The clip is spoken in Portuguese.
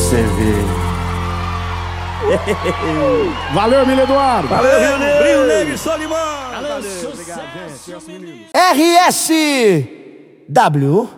você ver. Valeu, Emílio Eduardo. Valeu, Rio Negro. Rio Negro e Solimão. Valeu, obrigado, gente. RSW